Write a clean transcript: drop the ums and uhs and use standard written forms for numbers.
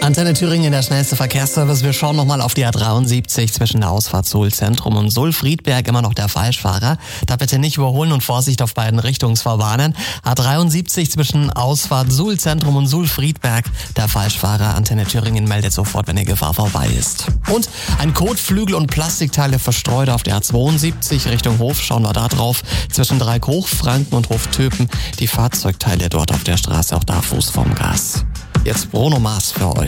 Antenne Thüringen, der schnellste Verkehrsservice. Wir schauen nochmal auf die A73 zwischen der Ausfahrt Suhl-Zentrum und Suhl-Friedberg. Immer noch der Falschfahrer. Da bitte nicht überholen und Vorsicht auf beiden Richtungsfahrbahnen. A73 zwischen Ausfahrt Suhl-Zentrum und Suhl-Friedberg. Der Falschfahrer. Antenne Thüringen meldet sofort, wenn die Gefahr vorbei ist. Und ein Kotflügel und Plastikteile verstreut auf der A72 Richtung Hof. Schauen wir da drauf. Zwischen Dreieck-Hochfranken und Hof-Töpen. Die Fahrzeugteile dort auf der Straße. Auch da Fuß vom Gas. Jetzt Bruno Mars für euch.